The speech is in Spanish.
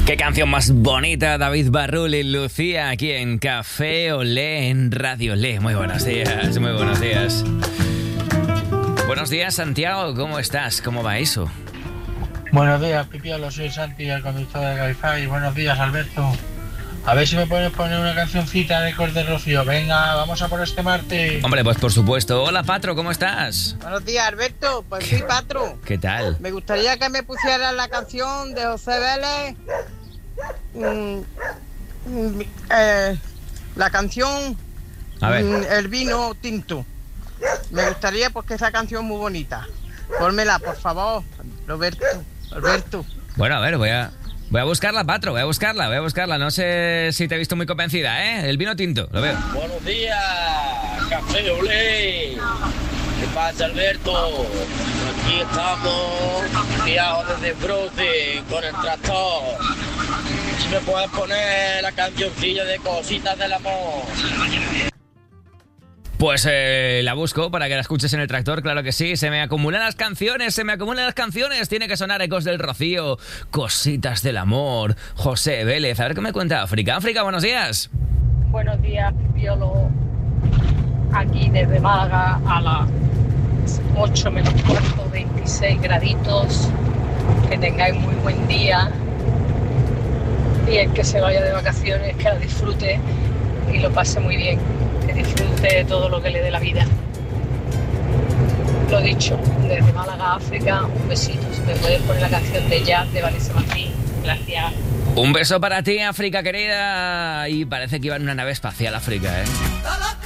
Qué canción más bonita, David Barrul y Lucía, aquí en Café Olé, en Radio Olé. Muy buenos días, muy buenos días. Buenos días, Santiago, ¿cómo estás? ¿Cómo va eso? Buenos días, Pipiolo, soy Santi, el conductor de Cabify. Buenos días, Alberto. A ver si me puedes poner una cancioncita de Ecos de Rocío. Venga, vamos a por este martes. Hombre, pues por supuesto. Hola, Patro, ¿cómo estás? Buenos días, Alberto. Pues soy Patro. ¿Qué tal? Me gustaría que me pusieras la canción de José Vélez. La canción A ver. El vino tinto. Me gustaría porque esa canción es muy bonita. Pónmela, por favor, Alberto. Bueno, a ver, voy a buscarla, Patro, voy a buscarla. No sé si te he visto muy convencida, ¿eh? El vino tinto, lo veo. Buenos días, Café Olé. ¿Qué pasa, Alberto? Aquí estamos, guiados desde Brote, con el tractor. Si me puedes poner la cancioncilla de Cositas del Amor. Pues la busco para que la escuches en el tractor, claro que sí. Se me acumulan las canciones. Tiene que sonar Ecos del Rocío, Cositas del Amor, José Vélez. A ver qué me cuenta África. África, buenos días. Buenos días, Pipiolo. Aquí desde Málaga a las 8 menos cuarto, 26 graditos. Que tengáis muy buen día. Y el que se vaya de vacaciones, que la disfrute y lo pase muy bien. Que disfrute de todo lo que le dé la vida. Lo dicho, desde Málaga, África, un besito. Si me puedes poner la canción de Jazz de Vanessa Martín. Gracias. Un beso para ti, África querida. Y parece que iba en una nave espacial, África, ¿eh?